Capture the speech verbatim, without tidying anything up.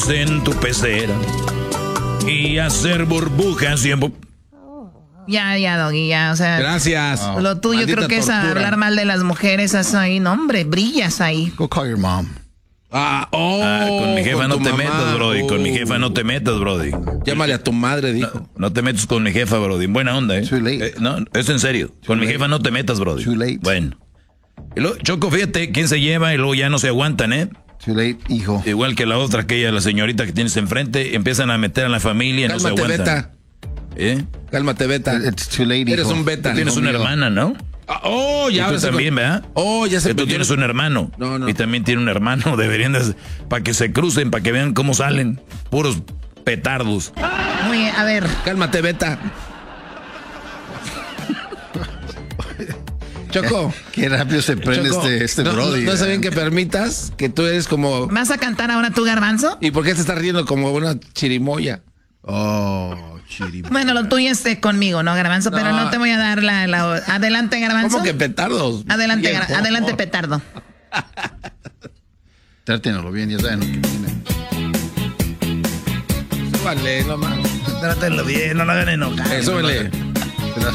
en tu pecera y hacer burbujas y... Ya, ya, Doggy, ya, o sea... Gracias. Lo tuyo Maldita creo que tortura. Es hablar mal de las mujeres, eso ahí, no, hombre, brillas ahí. Go call your mom. Ah, oh, ah, con mi jefa con no te mamá. metas, Brody, oh. con mi jefa no te metas, Brody. Llámale a tu madre, dijo. No, no te metas con mi jefa, Brody, buena onda, ¿eh? Too late. eh no, es en serio, Too con late. Mi jefa no te metas, Brody. Too late. Bueno. Y luego, Choco, fíjate, quién se lleva y luego ya no se aguantan, ¿eh? Too late, hijo. Igual que la otra, aquella, la señorita que tienes enfrente, empiezan a meter a la familia y no se aguantan. Beta. ¿Eh? Cálmate, Beta. It's too late, hijo. Eres un Beta. Tú tienes una hermana, ¿no? Ah, oh, ya. Y tú también, con... ¿verdad? Oh, ya se que tú tienes un hermano. No, no. Y también tiene un hermano. Deberían de... Para que se crucen, para que vean cómo salen. Puros petardos. Muy bien, a ver. Cálmate, Beta. Choco. Qué rápido se prende Choco, este, este no, Brody. No, no saben que permitas que tú eres como... ¿Vas a cantar ahora tú, Garbanzo? ¿Y por qué te estás riendo como una chirimoya? Oh, chirimoya. Bueno, lo tuyo es conmigo, ¿no, Garbanzo? No. Pero no te voy a dar la... la... Adelante, Garbanzo. ¿Cómo que petardos? Adelante, gar... adelante, petardo. Trátenlo bien, ya saben lo que tiene. Súbale, nomás. Trátenlo bien, no lo hagan enojar. Eh, súbele.